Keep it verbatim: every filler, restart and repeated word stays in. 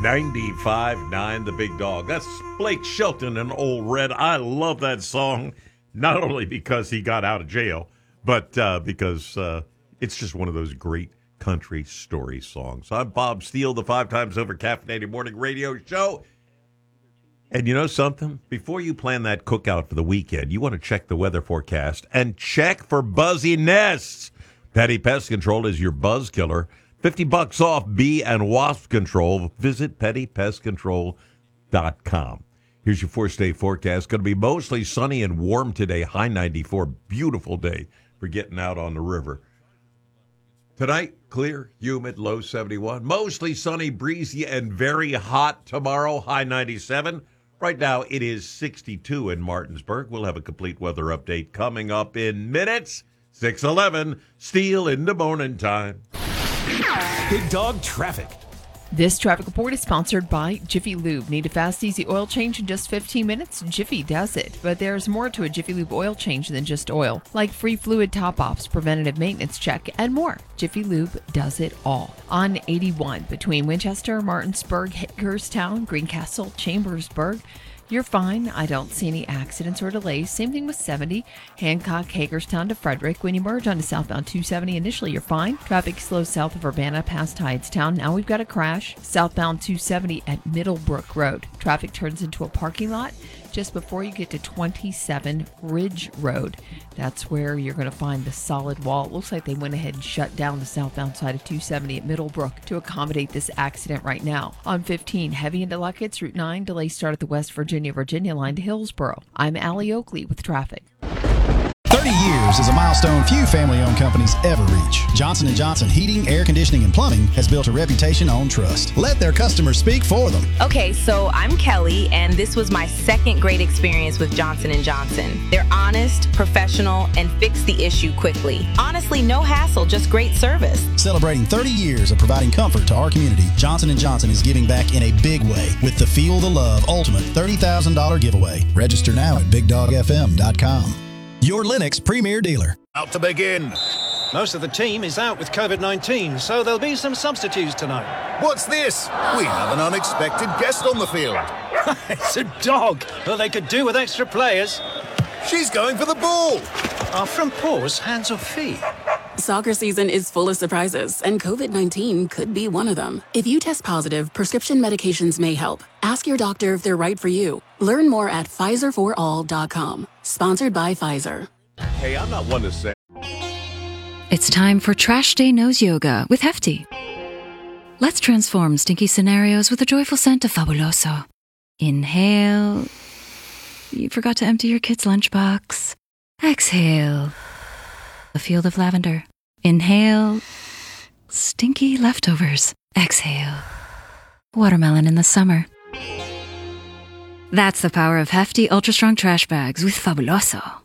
ninety-five point nine The Big Dog. That's Blake Shelton and Old Red. I love that song, not only because he got out of jail, but uh, because uh, it's just one of those great country story songs. I'm Bob Steele, the five times over caffeinated morning radio show. And you know something? Before you plan that cookout for the weekend, you want to check the weather forecast and check for buzzy nests. Petty Pest Control is your buzz killer. fifty bucks off bee and wasp control. Visit petty pest control dot com. Here's your four-day forecast. Going to be mostly sunny and warm today. High ninety-four. Beautiful day for getting out on the river. Tonight, clear, humid, low seventy-one. Mostly sunny, breezy, and very hot tomorrow. High ninety-seven. Right now, it is sixty-two in Martinsburg. We'll have a complete weather update coming up in minutes. six eleven, Steele in the morning time. Big Dog Traffic. This traffic report is sponsored by Jiffy Lube. Need a fast, easy oil change in just fifteen minutes? Jiffy does it. But there's more to a Jiffy Lube oil change than just oil, like free fluid top-offs, preventative maintenance check, and more. Jiffy Lube does it all. On eighty-one, between Winchester, Martinsburg, Hagerstown, Greencastle, Chambersburg, you're fine. I don't see any accidents or delays. Same thing with seventy, Hancock, Hagerstown to Frederick. When you merge onto southbound two seventy, initially you're fine. Traffic slows south of Urbana past Hydestown. Now we've got a crash. Southbound two seventy at Middlebrook Road. Traffic turns into a parking lot just before you get to twenty-seven Ridge Road. That's where you're going to find the solid wall. It looks like they went ahead and shut down the southbound side of two seventy at Middlebrook to accommodate this accident right now. On fifteen, heavy into Luckett's Route nine, delays start at the West Virginia Virginia line to Hillsboro. I'm Allie Oakley with traffic. thirty years is a milestone few family-owned companies ever reach. Johnson and Johnson Heating, Air Conditioning, and Plumbing has built a reputation on trust. Let their customers speak for them. Okay, so I'm Kelly, and this was my second great experience with Johnson and Johnson. They're honest, professional, and fix the issue quickly. Honestly, no hassle, just great service. Celebrating thirty years of providing comfort to our community, Johnson and Johnson is giving back in a big way with the Feel the Love Ultimate thirty thousand dollars giveaway. Register now at big dog f m dot com. Your Lennox Premier Dealer. Out to begin. Most of the team is out with covid nineteen, so there'll be some substitutes tonight. What's this? We have an unexpected guest on the field. It's a dog. Well, they could do with extra players. She's going for the ball. Are front paws hands or feet? Soccer season is full of surprises, and covid nineteen could be one of them. If you test positive, prescription medications may help. Ask your doctor if they're right for you. Learn more at Pfizer for all dot com. Sponsored by Pfizer. Hey, I'm not one to say. It's time for Trash Day Nose Yoga with Hefty. Let's transform stinky scenarios with a joyful scent of Fabuloso. Inhale. You forgot to empty your kid's lunchbox. Exhale. A field of lavender. Inhale. Stinky leftovers. Exhale. Watermelon in the summer. That's the power of Hefty Ultra Strong Trash Bags with Fabuloso.